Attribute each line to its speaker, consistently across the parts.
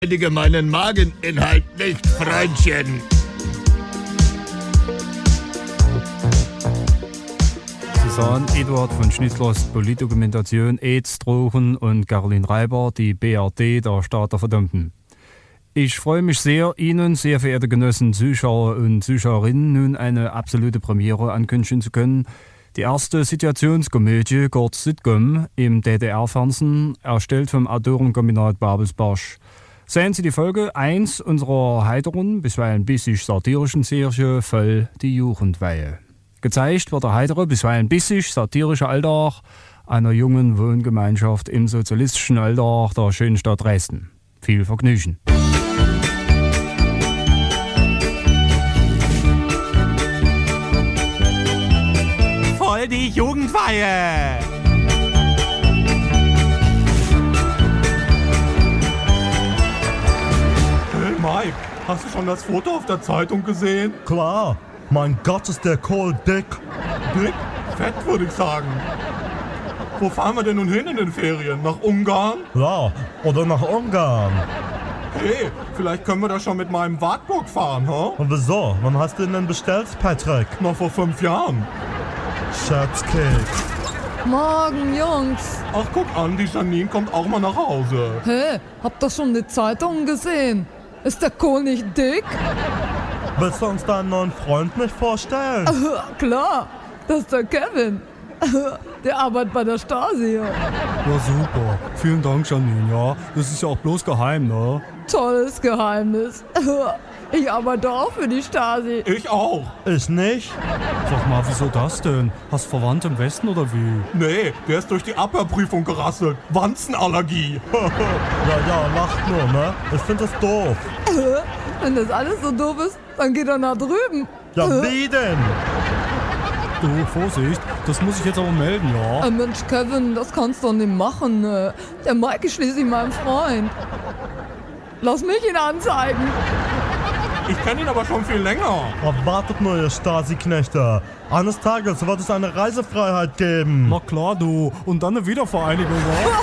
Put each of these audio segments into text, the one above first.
Speaker 1: Beleidige meinen Mageninhalt nicht, Freundchen.
Speaker 2: Susanne Eduard von Schnittlers Politdokumentation, AIDS, Drogen und Caroline Reiber, die BRD, der Staat der Verdammten. Ich freue mich sehr, Ihnen, sehr verehrte Genossen, Zuschauer und Zuschauerinnen, nun eine absolute Premiere ankündigen zu können. Die erste Situationskomödie, kurz Sitcom, im DDR-Fernsehen, erstellt vom Autorenkombinat Babelsberg. Sehen Sie die Folge 1 unserer heiteren, bisweilen bissig satirischen Serie Voll die Jugendweihe. Gezeigt wird der heitere, bisweilen bissig satirische Alltag einer jungen Wohngemeinschaft im sozialistischen Alltag der schönen Stadt Dresden. Viel Vergnügen.
Speaker 3: Voll die Jugendweihe!
Speaker 4: Hey Mike, hast du schon das Foto auf der Zeitung gesehen?
Speaker 5: Klar, mein Gott ist der Kohl dick.
Speaker 4: Dick? Fett, würde ich sagen. Wo fahren wir denn nun hin in den Ferien? Nach Ungarn?
Speaker 5: Ja, oder nach Ungarn.
Speaker 4: Hey, vielleicht können wir da schon mit meinem Wartburg fahren, ha?
Speaker 5: Und wieso? Wann hast du ihn denn bestellt, Patrick?
Speaker 4: Noch vor 5 Jahren.
Speaker 5: Scherzkind.
Speaker 6: Morgen, Jungs.
Speaker 4: Ach, guck an, die Janine kommt auch mal nach Hause.
Speaker 6: Hey, habt ihr schon die Zeitung gesehen? Ist der Kohl nicht dick?
Speaker 5: Willst du uns deinen neuen Freund nicht vorstellen?
Speaker 6: Klar, das ist der Kevin. Der arbeitet bei der Stasi.
Speaker 2: Ja, super. Vielen Dank, Janine. Ja, das ist ja auch bloß geheim, ne?
Speaker 6: Tolles Geheimnis. Ich arbeite auch für die Stasi.
Speaker 4: Ich auch.
Speaker 5: Ich nicht.
Speaker 2: Sag mal, wieso das denn? Hast Verwandte im Westen oder wie?
Speaker 4: Nee, der ist durch die Abwehrprüfung gerasselt. Wanzenallergie.
Speaker 5: Ja, lacht nur, ne? Ich find das doof.
Speaker 6: Wenn das alles so doof ist, dann geht er nach drüben.
Speaker 5: Ja, wie denn?
Speaker 2: Du, Vorsicht, das muss ich jetzt aber melden, ja?
Speaker 6: Mensch, Kevin, das kannst du doch nicht machen. Der Mike ist schließlich mein Freund. Lass mich ihn anzeigen.
Speaker 4: Ich kenne ihn aber schon viel länger.
Speaker 5: Wartet nur, ihr Stasi-Knechte. Eines Tages wird es eine Reisefreiheit geben.
Speaker 2: Na klar, du. Und dann eine Wiedervereinigung, ja?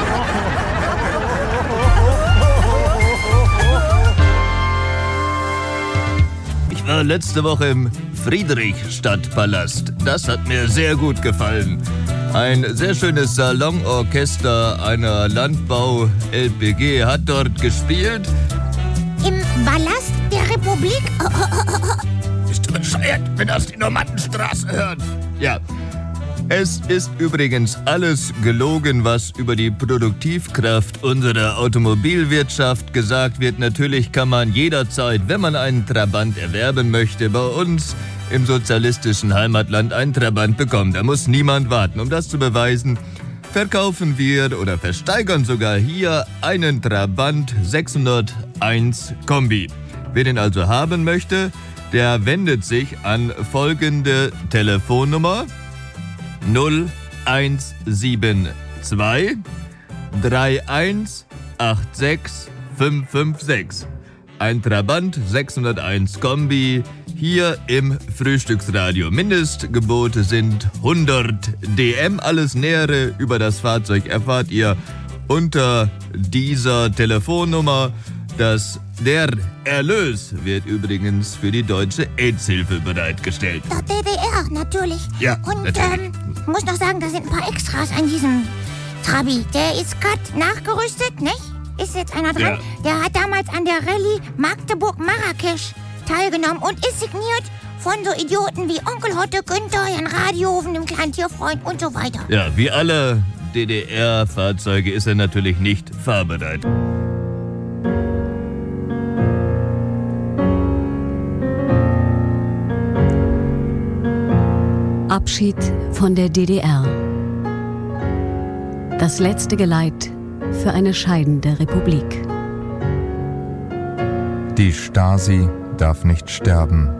Speaker 1: Ich war letzte Woche im Friedrichstadtpalast. Das hat mir sehr gut gefallen. Ein sehr schönes Salonorchester einer Landbau-LPG hat dort gespielt.
Speaker 7: Im Palast der Republik?
Speaker 1: Bist du bescheuert, wenn das die Normannenstraße hört? Ja. Es ist übrigens alles gelogen, was über die Produktivkraft unserer Automobilwirtschaft gesagt wird. Natürlich kann man jederzeit, wenn man einen Trabant erwerben möchte, bei uns im sozialistischen Heimatland einen Trabant bekommen. Da muss niemand warten. Um das zu beweisen, verkaufen wir oder versteigern sogar hier einen Trabant 601 Kombi. Wer den also haben möchte, der wendet sich an folgende Telefonnummer 0172 3186 556. Ein Trabant 601 Kombi hier im Frühstücksradio. Mindestgebote sind 100 DM. Alles Nähere über das Fahrzeug erfahrt ihr unter dieser Telefonnummer. Der Erlös wird übrigens für die Deutsche AIDS-Hilfe bereitgestellt.
Speaker 7: Der DDR, natürlich.
Speaker 1: Ja,
Speaker 7: und
Speaker 1: natürlich.
Speaker 7: Ich muss noch sagen, da sind ein paar Extras an diesem Trabi. Der ist gerade nachgerüstet, nicht? Ist jetzt einer dran?
Speaker 1: Ja.
Speaker 7: Der hat damals an der Rallye Magdeburg-Marrakesch teilgenommen und ist signiert von so Idioten wie Onkel Hotte, Günther, Jan Radiohofen, dem Kleintierfreund und so weiter.
Speaker 1: Ja, wie alle DDR-Fahrzeuge ist er natürlich nicht fahrbereit.
Speaker 8: Abschied von der DDR. Das letzte Geleit für eine scheidende Republik.
Speaker 9: Die Stasi darf nicht sterben.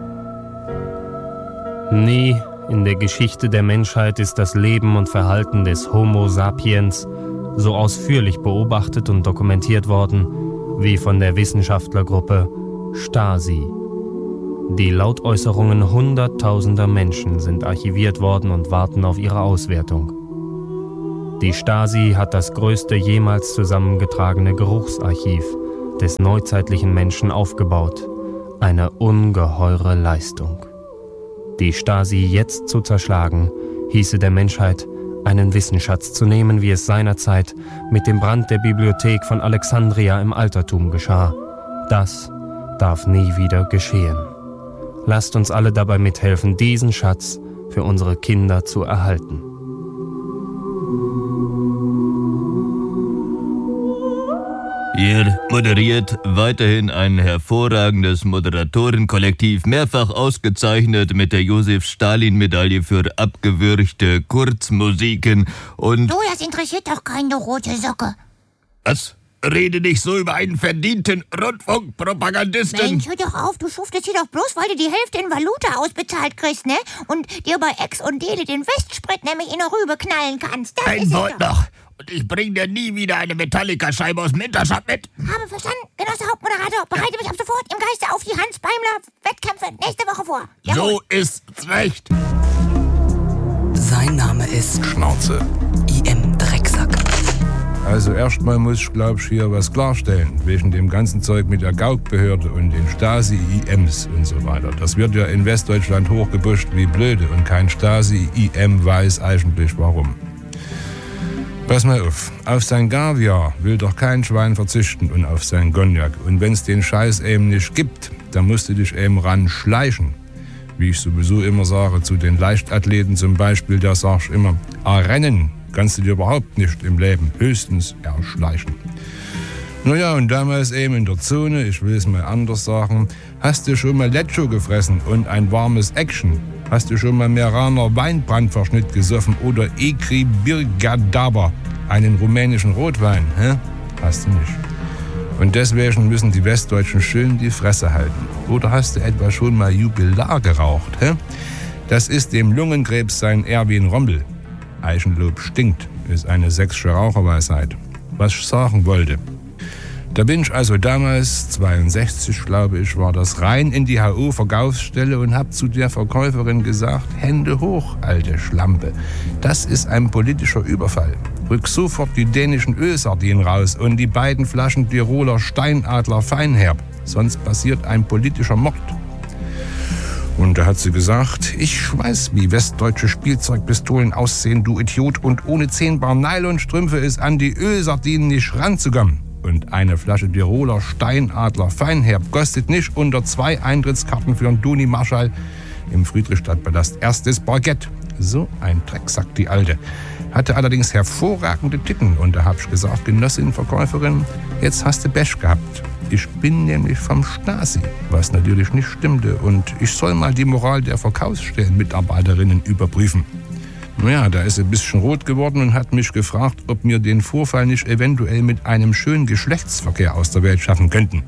Speaker 10: Nie in der Geschichte der Menschheit ist das Leben und Verhalten des Homo sapiens so ausführlich beobachtet und dokumentiert worden wie von der Wissenschaftlergruppe Stasi. Die Lautäußerungen hunderttausender Menschen sind archiviert worden und warten auf ihre Auswertung. Die Stasi hat das größte jemals zusammengetragene Geruchsarchiv des neuzeitlichen Menschen aufgebaut. Eine ungeheure Leistung. Die Stasi jetzt zu zerschlagen, hieße der Menschheit, einen Wissensschatz zu nehmen, wie es seinerzeit mit dem Brand der Bibliothek von Alexandria im Altertum geschah. Das darf nie wieder geschehen. Lasst uns alle dabei mithelfen, diesen Schatz für unsere Kinder zu erhalten.
Speaker 1: Hier moderiert weiterhin ein hervorragendes Moderatorenkollektiv, mehrfach ausgezeichnet mit der Josef-Stalin-Medaille für abgewürgte Kurzmusiken und...
Speaker 7: Du, das interessiert doch keine rote Socke.
Speaker 1: Was? Rede nicht so über einen verdienten Rundfunkpropagandisten.
Speaker 7: Mensch, hör doch auf, du schuftest hier doch bloß, weil du die Hälfte in Valuta ausbezahlt kriegst, ne? Und dir bei Ex und Dele den Westsprit nämlich in eine Rübe knallen kannst. Das
Speaker 1: ein Wort noch. Und ich bring dir nie wieder eine Metallica-Scheibe aus dem Hinterschab mit.
Speaker 7: Habe verstanden, Genosse Hauptmoderator. Bereite mich ab sofort im Geiste auf die Hans-Beimler-Wettkämpfe nächste Woche vor. Jawohl.
Speaker 1: So ist's recht.
Speaker 11: Sein Name ist
Speaker 9: Schnauze.
Speaker 11: IM Drecksack.
Speaker 12: Also erstmal muss ich, glaube ich, hier was klarstellen, wegen dem ganzen Zeug mit der Gauk-Behörde und den Stasi-IMs und so weiter. Das wird ja in Westdeutschland hochgepusht wie blöde und kein Stasi-IM weiß eigentlich warum. Pass mal auf sein Gaviar will doch kein Schwein verzichten und auf sein Cognac. Und wenn's den Scheiß eben nicht gibt, dann musst du dich eben ran schleichen. Wie ich sowieso immer sage, zu den Leichtathleten zum Beispiel, da sag ich immer, rennen kannst du dir überhaupt nicht im Leben, höchstens erschleichen. Naja, und damals eben in der Zone, ich will es mal anders sagen, hast du schon mal Lecho gefressen und ein warmes Action? Hast du schon mal Meraner Weinbrandverschnitt gesoffen oder Ekri Birgadaba, einen rumänischen Rotwein? Hä? Hast du nicht. Und deswegen müssen die Westdeutschen schön die Fresse halten. Oder hast du etwa schon mal Jubilar geraucht? Hä? Das ist dem Lungenkrebs sein Erwin Rommel. Eichenlob stinkt, ist eine sächsische Raucherweisheit. Was ich sagen wollte. Da bin ich also damals, 62 glaube ich, war das, rein in die HO-Verkaufsstelle und hab zu der Verkäuferin gesagt, Hände hoch, alte Schlampe. Das ist ein politischer Überfall. Rück sofort die dänischen Ölsardinen raus und die beiden Flaschen Tiroler Steinadler Feinherb. Sonst passiert ein politischer Mord. Und da hat sie gesagt, ich weiß, wie westdeutsche Spielzeugpistolen aussehen, du Idiot. Und ohne 10 Bar Nylonstrümpfe ist an die Ölsardinen nicht ranzukommen. Und eine Flasche Tiroler Steinadler Feinherb kostet nicht unter 2 Eintrittskarten für einen Doni Marschall im Friedrichstadtpalast. Erstes Parkett. So ein Drecksack, die Alte. Hatte allerdings hervorragende Titten. Und da hab ich gesagt, Genossin, Verkäuferin, jetzt hast du Pech gehabt. Ich bin nämlich vom Stasi, was natürlich nicht stimmte. Und ich soll mal die Moral der Verkaufsstellenmitarbeiterinnen überprüfen. Naja, da ist sie ein bisschen rot geworden und hat mich gefragt, ob wir den Vorfall nicht eventuell mit einem schönen Geschlechtsverkehr aus der Welt schaffen könnten.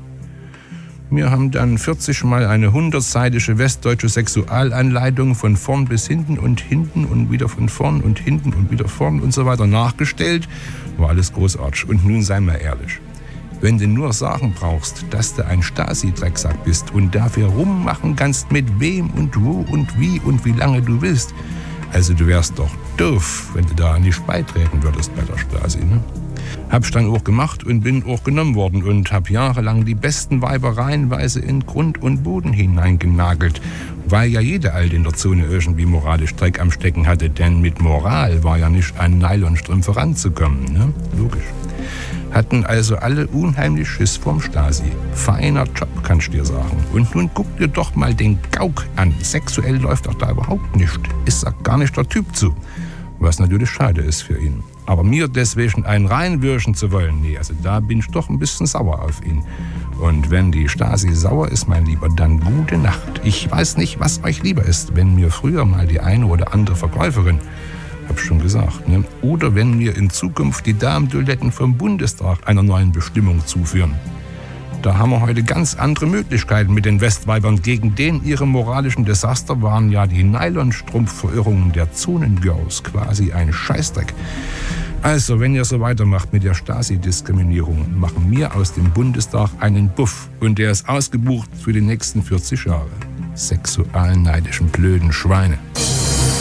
Speaker 12: Wir haben dann 40 Mal eine 100-seitige westdeutsche Sexualanleitung von vorn bis hinten und wieder von vorn und hinten und wieder vorn und so weiter nachgestellt. War alles großartig. Und nun sei mal ehrlich. Wenn du nur sagen brauchst, dass du ein Stasi-Drecksack bist und dafür rummachen kannst, mit wem und wo und wie lange du willst, also du wärst doch doof, wenn du da nicht beitreten würdest bei der Stasi, ne? Hab's dann auch gemacht und bin auch genommen worden und hab jahrelang die besten Weiber reihenweise in Grund und Boden hineingenagelt, weil ja jede Alte in der Zone irgendwie moralisch Dreck am Stecken hatte, denn mit Moral war ja nicht an Nylonstrümpfe ranzukommen, ne? Logisch. Hatten also alle unheimlich Schiss vorm Stasi. Feiner Job, kann ich dir sagen. Und nun guck dir doch mal den Gauk an. Sexuell läuft doch da überhaupt nicht. Ist da gar nicht der Typ zu. Was natürlich schade ist für ihn. Aber mir deswegen einen reinwürschen zu wollen, nee, also da bin ich doch ein bisschen sauer auf ihn. Und wenn die Stasi sauer ist, mein Lieber, dann gute Nacht. Ich weiß nicht, was euch lieber ist, wenn mir früher mal die eine oder andere Verkäuferin, hab ich schon gesagt, ne? Oder wenn wir in Zukunft die Damentoiletten vom Bundestag einer neuen Bestimmung zuführen. Da haben wir heute ganz andere Möglichkeiten mit den Westweibern. Gegen den ihre moralischen Desaster waren ja die Nylonstrumpfverirrungen der Zonengirls quasi ein Scheißdreck. Also, wenn ihr so weitermacht mit der Stasi-Diskriminierung, machen wir aus dem Bundestag einen Buff. Und der ist ausgebucht für die nächsten 40 Jahre. Sexualneidischen blöden Schweine.